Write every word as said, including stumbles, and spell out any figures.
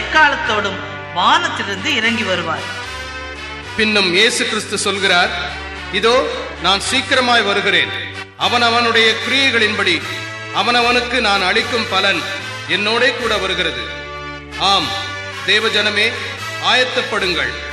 எக்காலத்தோடும் வானத்திலிருந்து இறங்கி வருவார். பின்னும் இயேசு கிறிஸ்து சொல்கிறார், இதோ நான் சீக்கிரமாய் வருகிறேன். அவன் அவனுடைய கிரியைகளின்படி அவனவனுக்கு நான் அளிக்கும் பலன் என்னோட கூட வருகிறது. ஆம் தேவஜனமே, ஆயத்தப்படுங்கள்.